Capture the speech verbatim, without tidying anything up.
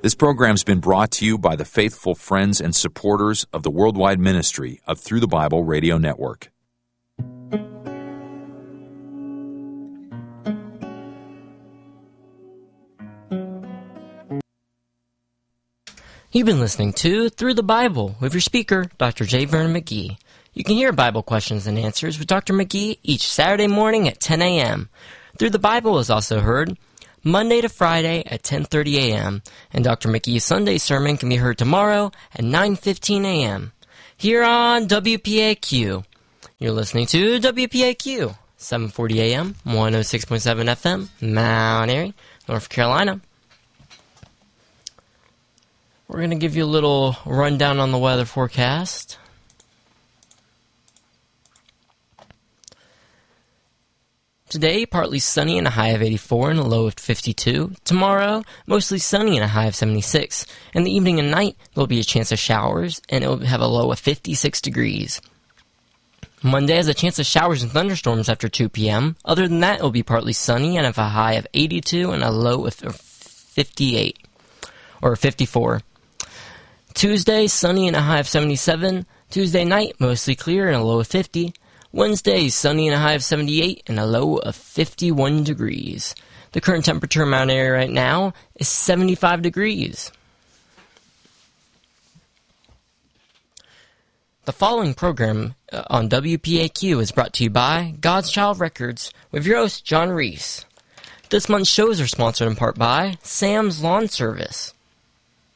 This program's been brought to you by the faithful friends and supporters of the worldwide ministry of Through the Bible Radio Network. You've been listening to Through the Bible with your speaker, Doctor J. Vernon McGee. You can hear Bible questions and answers with Doctor McGee each Saturday morning at ten a.m. Through the Bible is also heard Monday to Friday at ten thirty a.m. and Doctor McGee's Sunday sermon can be heard tomorrow at nine fifteen a.m. here on W P A Q. You're listening to W P A Q, seven forty a.m., one oh six point seven F M, Mount Airy, North Carolina. We're going to give you a little rundown on the weather forecast. Today, partly sunny and a high of eighty-four and a low of fifty-two. Tomorrow, mostly sunny and a high of seventy-six. In the evening and night, there'll be a chance of showers, and it will have a low of fifty-six degrees. Monday has a chance of showers and thunderstorms after two p.m. Other than that, it will be partly sunny and have a high of eighty-two and a low of fifty-eight, or fifty-four. Tuesday, sunny and a high of seventy-seven. Tuesday night, mostly clear and a low of fifty. Wednesday, sunny and a high of seventy-eight and a low of fifty-one degrees. The current temperature in Mount Airy right now is seventy-five degrees. The following program on W P A Q is brought to you by God's Child Records with your host, John Reese. This month's shows are sponsored in part by Sam's Lawn Service.